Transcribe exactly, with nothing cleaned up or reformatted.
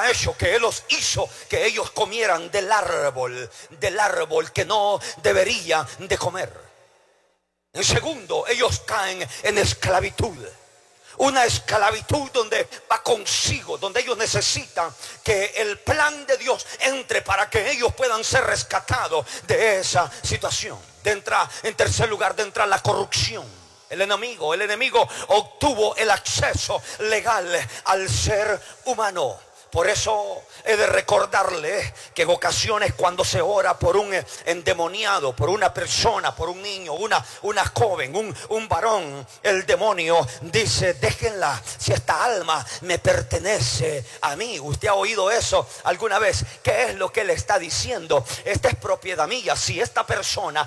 ha hecho que Él los hizo que ellos comieran del árbol, del árbol que no deberían de comer. En segundo, ellos caen en esclavitud. Una esclavitud donde va consigo, donde ellos necesitan que el plan de Dios entre para que ellos puedan ser rescatados de esa situación. De entrar, en tercer lugar, de entrar la corrupción. El enemigo, el enemigo obtuvo el acceso legal al ser humano. Por eso he de recordarle que en ocasiones cuando se ora por un endemoniado, por una persona, por un niño, una, una joven, un, un varón, el demonio dice: déjenla, si esta alma me pertenece a mí. ¿Usted ha oído eso alguna vez? ¿Qué es lo que le está diciendo? Esta es propiedad mía. Si esta persona